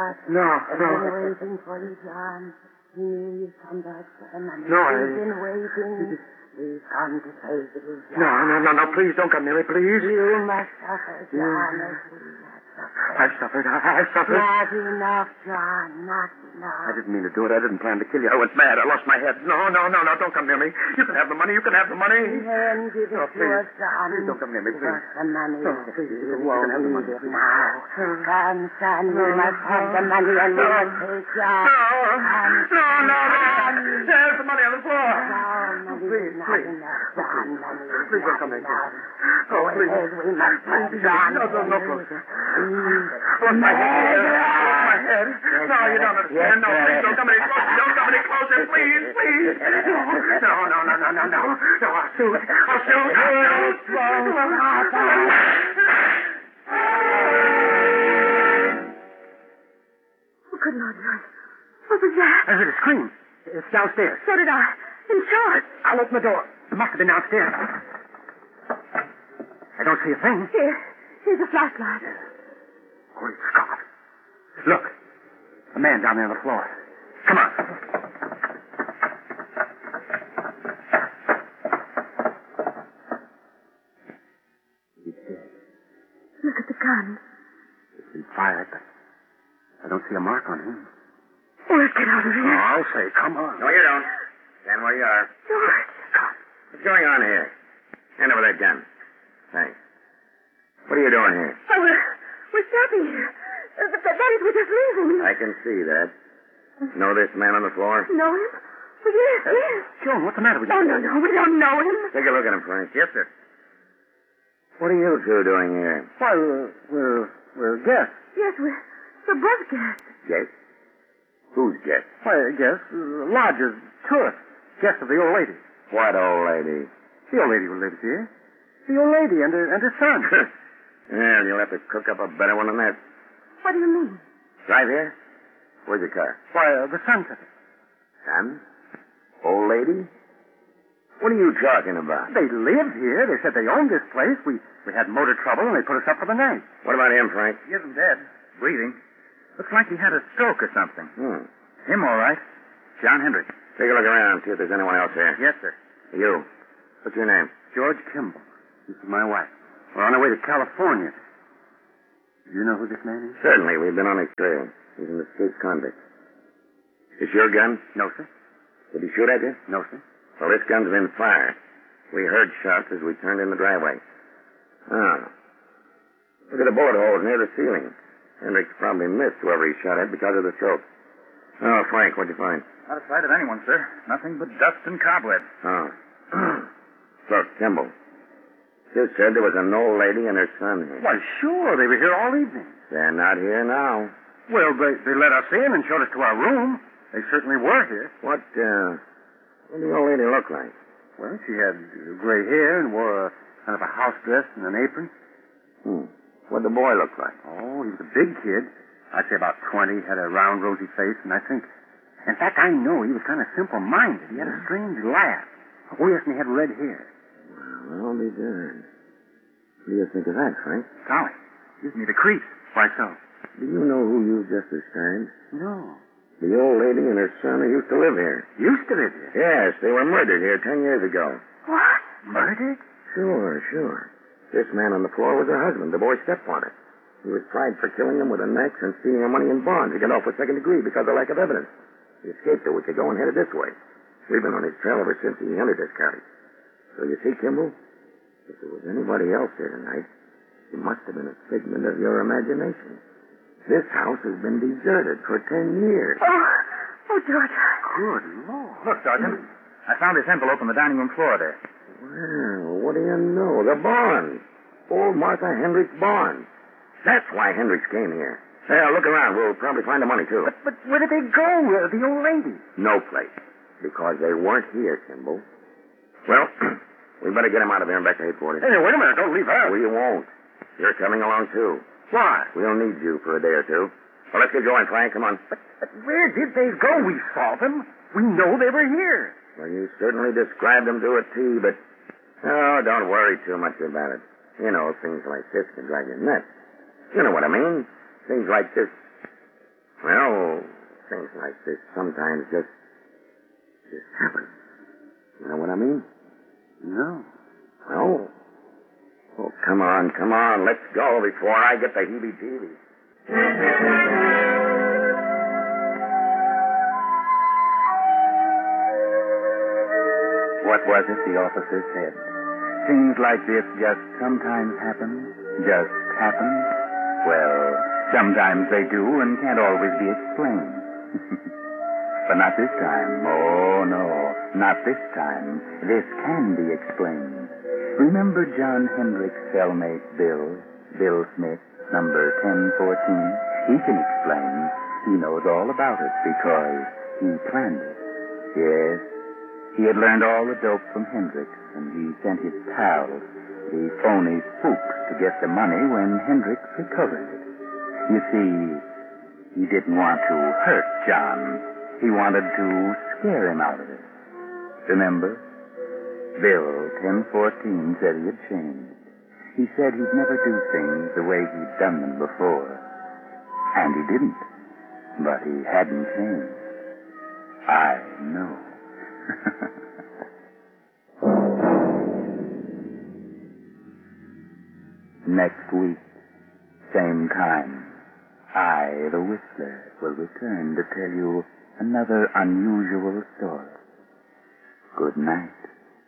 sweetheart. No. I've been waiting for you, John. We knew you'd come back for the money. We've been waiting. We've come to save you, John. No. Please don't come near me, please. You must suffer, John, as we have suffered. I've suffered. Not enough, John. Not enough. I didn't mean to do it. I didn't plan to kill you. I went mad. I lost my head. No. Don't come near me. You can have the money. Then give it to us, John. Please don't come near me, please. Give us the money. Please, You you won't can have the need money. it now. Come, son. You must have the money and we must take John. No. There's the money on the floor. No, money is not enough, John. Money is Please don't not come near me. enough. Oh, please. Go ahead. We must take John. No, closer. Please. My head. No, you don't understand. No, please don't come any closer. Don't come any closer. Please. No. I'll shoot. Oh, good Lord, George. What was that? I heard a scream. It's downstairs. So did I. In shorts. I'll open the door. It must have been downstairs. I don't see a thing. Here's a flashlight. Great Scott. Look. A man down there on the floor. Come on. He's dead. Look at the gun. It's been fired, but I don't see a mark on him. Oh, let's get out of here. I'll say, come on. No, you don't. Stand where you are. George. Scott. What's going on here? Hand over that gun. Thanks. What are you doing here? Oh, we're stopping here. That is, we're just leaving. I can see that. Know this man on the floor? Know him? Well, yes. Joan, what's the matter with you? Oh, no, we don't know him. Take a look at him, Frank. Yes, sir. What are you two doing here? Why, we're guests. Yes, we're both guests. Guests? Who's guests? Why, guests, lodgers, tourists. Guests of the old lady. What old lady? The old lady who lives here. The old lady and her son. Well, you'll have to cook up a better one than that. What do you mean? Drive here? Where's your car? Why, the son took it. Son? Old lady? What are you talking about? They lived here. They said they owned this place. We had motor trouble, and they put us up for the night. What about him, Frank? He isn't dead. Breathing. Looks like he had a stroke or something. Him all right. John Hendricks. Take a look around, see if there's anyone else here. Yes, sir. You. What's your name? George Kimball. This is my wife. We're on our way to California. Do you know who this man is? Certainly. We've been on his trail. He's an escaped convict. Is your gun? No, sir. Did he shoot at you? No, sir. Well, this gun's been fired. We heard shots as we turned in the driveway. Look at the bullet holes near the ceiling. Hendricks probably missed whoever he shot at because of the stroke. Oh, Frank, what'd you find? Not a sight of anyone, sir. Nothing but dust and cobwebs. Oh. Look, Kimball. You said there was an old lady and her son here. Why, sure. They were here all evening. They're not here now. Well, they let us in and showed us to our room. They certainly were here. What did the old lady look like? Well, she had gray hair and wore a kind of a house dress and an apron. What'd the boy look like? Oh, he was a big kid. I'd say about 20, had a round, rosy face, and I think... In fact, I know he was kind of simple-minded. He had a strange laugh. Oh, yes, and he had red hair. Well, I'll be darned. What do you think of that, Frank? Golly, gives me the creeps. Why so? Do you know who you just described? No. The old lady and her son who used to live here. Used to live here? Yes, they were murdered here 10 years ago. What? Murdered? Sure. This man on the floor was her husband, the boy's stepfather. He was tried for killing them with an axe and stealing her money in bonds. He got off with second degree because of lack of evidence. He escaped a week ago and headed this way. We've been on his trail ever since he entered this county. So you see, Kimball, if there was anybody else here tonight, it must have been a figment of your imagination. This house has been deserted for 10 years. Oh, George. Good Lord. Look, Sergeant. I found this envelope on the dining room floor there. Well, what do you know? The bonds. Old Martha Hendricks' bonds. That's why Hendricks came here. Yeah, look around. We'll probably find the money, too. But where did they go, the old lady? No place. Because they weren't here, Kimball. Well, we better get him out of here and back to headquarters. Hey, wait a minute. Don't leave her. We won't. You're coming along, too. Why? We'll need you for a day or two. Well, let's get going, Frank. Come on. But where did they go? We saw them. We know they were here. Well, you certainly described them to a T, but... Oh, don't worry too much about it. You know, things like this can drive you nuts. You know what I mean? Things like this. Well, things like this sometimes just happen. You know what I mean? No. Well, oh, come on. Let's go before I get the heebie-jeebies. What was it the officer said? Things like this just sometimes happen? Just happen? Well, sometimes they do and can't always be explained. But not this time. Oh, no, not this time. This can be explained. Remember John Hendrick's cellmate, Bill Smith, number 1014? He can explain. He knows all about it because he planned it. Yes, he had learned all the dope from Hendricks, and he sent his pals, the phony spooks, to get the money when Hendricks recovered it. You see, he didn't want to hurt John. He wanted to scare him out of it. Remember? Bill, 1014, said he had changed. He said he'd never do things the way he'd done them before. And he didn't. But he hadn't changed. I know. Next week, same time, I, the Whistler, will return to tell you another unusual story. Good night.